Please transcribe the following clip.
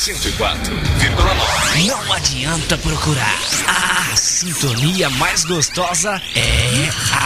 104,9. Não adianta procurar. A sintonia mais gostosa é a